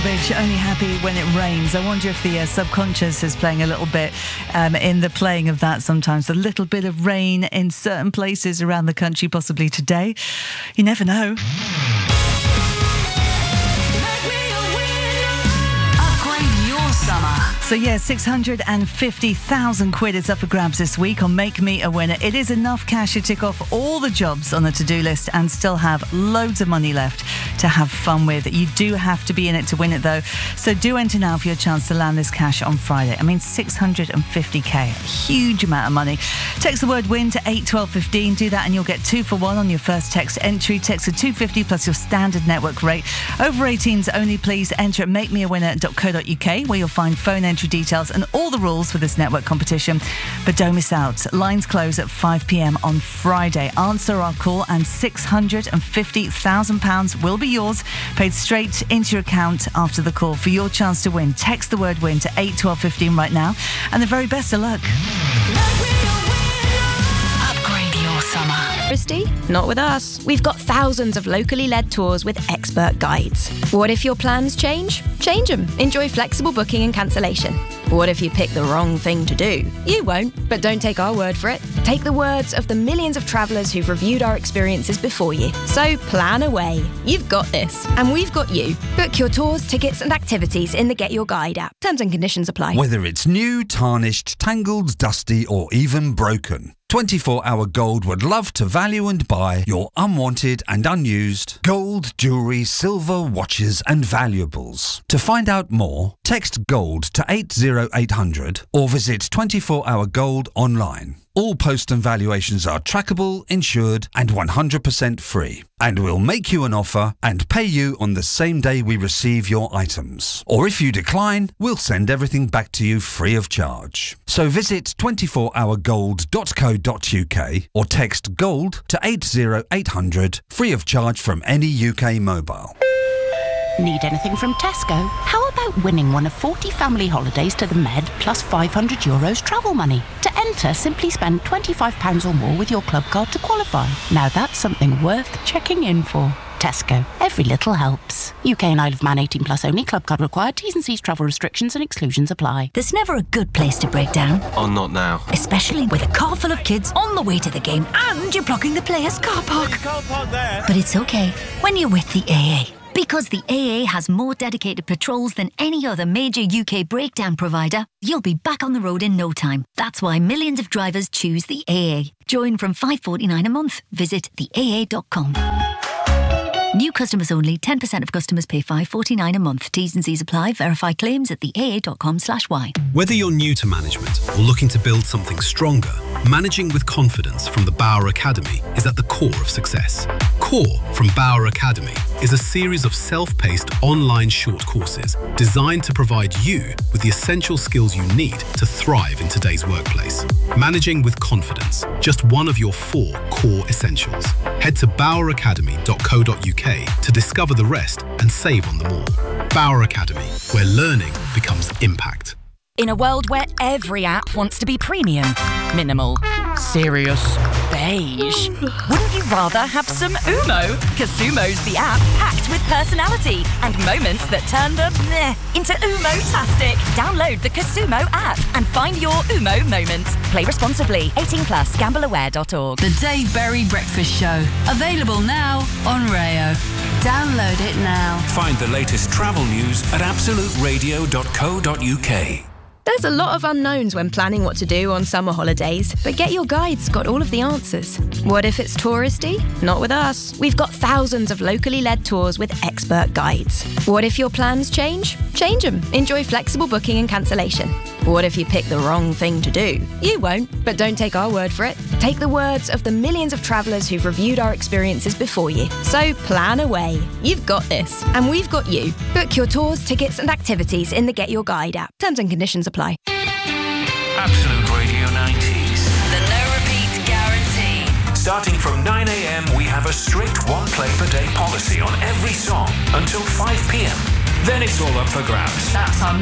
Only happy when it rains. I wonder if the subconscious is playing a little bit in the playing of that sometimes. A little bit of rain in certain places around the country, possibly today. You never know. So yeah, 650,000 quid is up for grabs this week on Make Me a Winner. It is enough cash to tick off all the jobs on the to-do list and still have loads of money left to have fun with. You do have to be in it to win it though. So do enter now for your chance to land this cash on Friday. I mean, 650k, a huge amount of money. Text the word WIN to 81215. Do that and you'll get 2 for 1 on your first text entry. Text to 250 plus your standard network rate. Over 18s only, please enter at makemeawinner.co.uk where you'll find phone entry details and all the rules for this network competition. But don't miss out. Lines close at 5 p.m. on Friday. Answer our call and £650,000 will be yours, paid straight into your account after the call. For your chance to win, text the word WIN to 81215 right now, and the very best of luck. Upgrade your summer. Christy? Not with us. We've got thousands of locally led tours with expert guides. What if your plans change? Change them. Enjoy flexible booking and cancellation. What if you pick the wrong thing to do? You won't, but don't take our word for it. Take the words of the millions of travellers who've reviewed our experiences before you. So plan away. You've got this, and we've got you. Book your tours, tickets and activities in the Get Your Guide app. Terms and conditions apply. Whether it's new, tarnished, tangled, dusty or even broken, 24 Hour Gold would love to value and buy your unwanted and unused gold, jewellery, silver, watches and valuables. To find out more, text GOLD to 80800 or visit 24 Hour Gold online. All post and valuations are trackable, insured and 100% free. And we'll make you an offer and pay you on the same day we receive your items. Or if you decline, we'll send everything back to you free of charge. So visit 24hourgold.co.uk or text GOLD to 80800 free of charge from any UK mobile. Need anything from Tesco? How about winning one of 40 family holidays to the Med plus €500 travel money? To enter, simply spend £25 or more with your club card to qualify. Now that's something worth checking in for. Tesco. Every little helps. UK and Isle of Man 18 plus only. Club card required. T's and C's, travel restrictions and exclusions apply. There's never a good place to break down. Oh, not now. Especially with a car full of kids on the way to the game and you're blocking the players' car park. Can't park there. But it's okay when you're with the AA. Because the AA has more dedicated patrols than any other major UK breakdown provider, you'll be back on the road in no time. That's why millions of drivers choose the AA. Join from $5.49 a month. Visit theaa.com. New customers only. 10% of customers pay $5.49 a month. T's and C's apply. Verify claims at theaa.com/y. Whether you're new to management or looking to build something stronger, managing with confidence from the Bauer Academy is at the core of success. Core from Bauer Academy is a series of self-paced online short courses designed to provide you with the essential skills you need to thrive in today's workplace. Managing with confidence, just one of your 4 core essentials. Head to boweracademy.co.uk to discover the rest and save on them all. Bauer Academy, where learning becomes impact. In a world where every app wants to be premium, minimal, serious, beige, wouldn't you rather have some Umo? Casumo's the app packed with personality and moments that turn the meh into Umo-tastic. Download the Casumo app and find your Umo moment. Play responsibly. 18 plus. Gambleaware.org. The Dave Berry Breakfast Show. Available now on Rayo. Download it now. Find the latest travel news at absoluteradio.co.uk. There's a lot of unknowns when planning what to do on summer holidays, but Get Your Guide's got all of the answers. What if it's touristy? Not with us. We've got thousands of locally led tours with expert guides. What if your plans change? Change them. Enjoy flexible booking and cancellation. What if you pick the wrong thing to do? You won't, but don't take our word for it. Take the words of the millions of travellers who've reviewed our experiences before you. So plan away. You've got this, and we've got you. Book your tours, tickets and activities in the Get Your Guide app. Terms and conditions apply. Absolute Radio 90s. The no repeat guarantee. Starting from 9 a.m, we have a strict 1 play per day policy on every song until 5 p.m. Then it's all up for grabs. That's our